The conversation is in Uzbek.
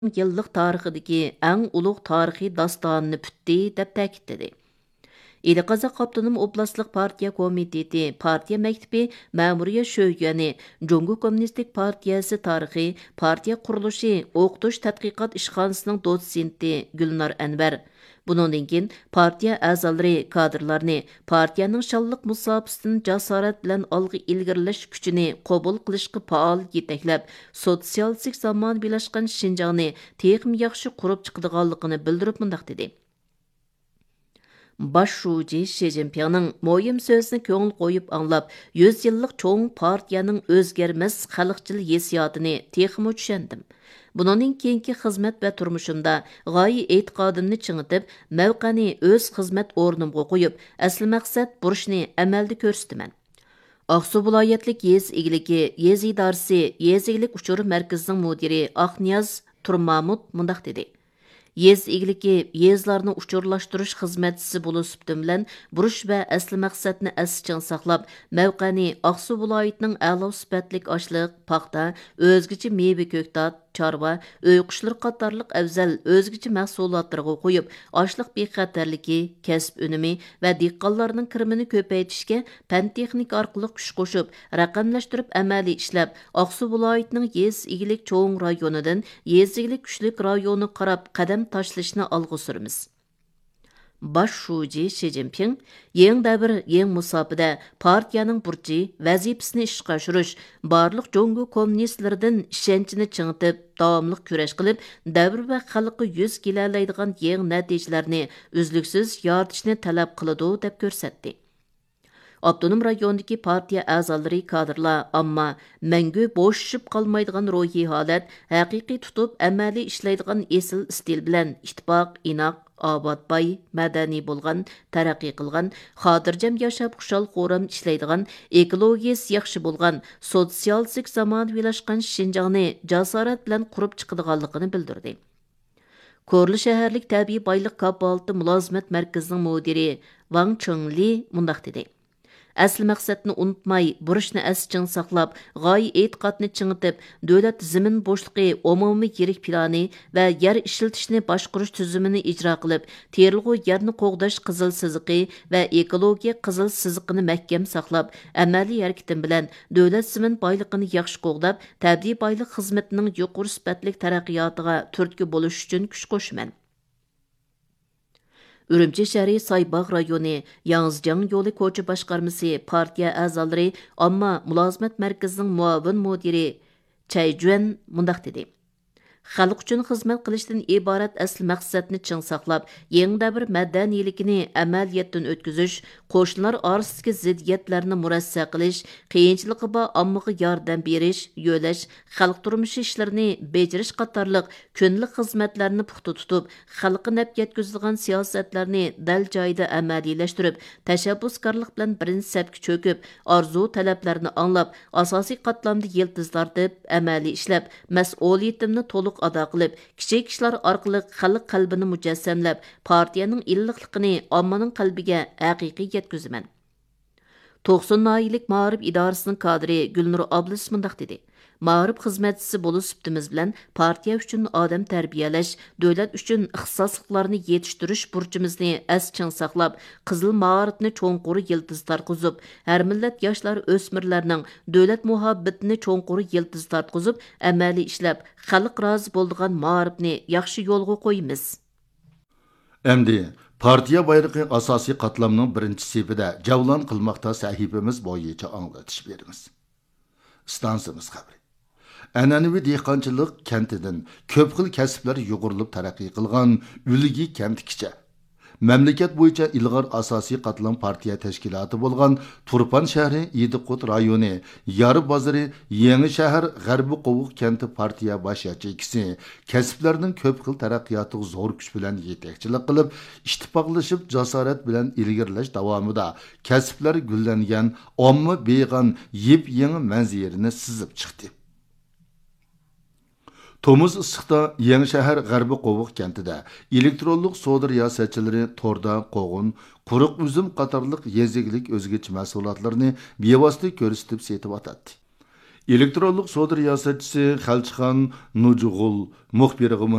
yillik tarixidagi eng ulug' tarixiy dostonni putdi deb ta'kidladi. Eliqazaq Avtonom Oblastlik Partiya Komiteti, Partiya Maktabi Ma'muriyat Sho'yani, Jungo Kommunistik Partiyasi tarixi, partiya qurilishi, o'qitish tadqiqot ishxonasining dotsenti Gulnar Anvar. Buningdan keyin partiya a'zolari kadrlarni partiyaning shonliq musofasidan jasorat bilan olg'a ilgarilash kuchini qabul qilishga faol yetaklab, sotsialistik zamon bilashgan Shinjongni texim yaxshi qurib chiqadiganligini bildirib mundaq dedi. Baş şuji Xi Jinpingning moyim so'zini ko'ngil qo'yib anglab, 100 yillik cho'ng partiyaning o'zgarmas xalqchil hissiyotini texmo tushundim. Buningdan keyingi xizmat va turmushimda g'oyi e'tiqodimni chingitib, mavqani o'z xizmat o'rnimga qo'yib, asl maqsad burishni amalda ko'rsataman. Aqsu viloyatlik yez egiligi, yez idorasi, yez egilik uchur markazining mudiri Aqniyaz Turmamut mundaq dedi. Yez egiligi yezlarni uchurlashtirish xizmatchisi bo'lib sübtim bilan burush va asli maqsadni asliching saqlab, mavqani Aqsu viloyatining a'lo sifatlik oshliq, paxta, o'zgacha meva ko'ktat, chorva, uy qushlar qatorliq afzal o'zgacha mahsulotlarga qo'yib, oshliq bexatarligi, kasb unumi va dehqonlarning kirimini ko'paytirishga fan texnika orqali kuch qo'shib, raqamlashtirib amaliy ishlab, Aqsu viloyatining yez egilik cho'ng rayonidan yez egilik kuchlik rayoni qarab qadam tashlashni olg'a suramiz. Baş şuji Xi Jinping yeng davr yeng musofida partiyaning burchi vazifasini ishga oshirish, barliq Jungo kommunistlaridan ishonchini chingitib, davomli kurash qilib, davr va xalqqa yuz kelaydigan yeng natijalarni uzluksiz yoritishni talab qiladi deb ko'rsatdi. Avtonom rayondagi partiya a'zolari kadrlar ammo mangu bo'shishib qolmaydigan ruhiy holat, haqiqiy tutib amaliy ishlaydigan esil stil bilan ittifoq, inoq, obodboy, madaniy bo'lgan, taraqqiy qilgan, xotirjam yashab xushal xo'ram ishlaydigan, ekologiyasi yaxshi bo'lgan, sotsialistik zamon vilashgan Shinjongni jasorat bilan qurib chiqadiganligini bildirdi. Korli shaharlik tabiiy boylik kafolati mulozimat markazining mudiri Wang Chengli mundaq dedi. Asl maqsadni unutmay, burishni asliching saqlab, g'oyi e'tiqodni chingitib, davlat zimin bo'shliqi umumiy yirik plani va yer ishlatishni boshqarish tuzumini ijro qilib, terilg'u yerni qo'g'dash qizil siziqi va ekologiya qizil siziqini mahkam saqlab, amaliy harakatim bilan davlat zimin boyligini yaxshi qo'g'dab, tabiiy boylik xizmatining yuqori sifatli taraqqiyotiga turtki bo'lish uchun kuch qo'shaman. Ürümçi şəhəri Saybağ rayonu Yangzijang yo'li ko'cha boshqarmasi partiya a'zolari ammo mulozimət mərkəzinin muavin mudiri Chayjuan mundaq dedi. Xalq uchun xizmat qilishdan iborat asl maqsadni ching saqlab, yangi davr madaniylikini amaliyotdan o'tkazish, qo'shnilar orasidagi ziddiyatlarni murassa qilish, qiyinchiligi bor ommaga yordam berish, yo'lash, xalq turmushi ishlarini bejirish qatorliq kunlik xizmatlarni puxta tutib, xalqqa naf yetkazilgan siyosatlarni dal joyida amaliylashtirib, tashabbuskorlik bilan birinchi safga cho'kib, orzu talablarni anglab, asosiy qatlamda yildiz tortib, amaliy ishlab, mas'uliyatimni to'liq ado qilib, kichik ishlar orqali xalq qalbini mujassamlab, partiyaning illiqligini ommaning qalbiga haqiqiy yetkazaman. 90 noyilik ma'rif idorasining kadri Gulnur Ablis mundaq dedi. Ma'rif xizmatchisi bo'lib sübtimiz bilan partiya uchun odam tarbiyalash, davlat uchun ixtisosliklarni yetishtirish burchimizni aschiq saqlab, qizil ma'rifni cho'nqur yildiz tarqizib, har millat yoshlar o'smirlarning davlat muhabbatini cho'nqur yildiz tarqizib, amaliy ishlab, xalq rozi bo'ladigan ma'rifni yaxshi yo'lga qo'yamiz. Endi partiya bayrog'i asosiy qatlamning birinchi sifida javlon qilmoqda sahifamiz bo'yicha anglatish beramiz. Stansimiz xabari. An'anaviy dehqonchilik kentidan ko'p xil kasblar yugurilib taraqqiy qilgan Uligi kentigacha mamlakat bo'yicha ilg'or asosiy qatlam partiya tashkiloti bo'lgan Turpan shahri Yidiqut rayoni Yari bozori Yangi shahar G'arbi Qovuq kenti partiya bosh yacheychisi kasblarning ko'p xil taraqqiyotiga zo'r kuch bilan yetakchilik qilib, ittifoqlashib jasorat bilan ilgirlash davomida kasblar gullangan, omma beyg'on yep-yangi manzirini sizib chiqdi. Tomuz issiqda Yangi shahar G'arbi Qovuq kentida elektronlik savdo riyosatchilari torda qo'g'un, quruq uzum qatorliq yeziglik o'zgacha mahsulotlarni bevosita ko'rsatib setib o'tadi. Elektronlik savdo riyosatchisi Xalchixon Nujug'ul muxbiri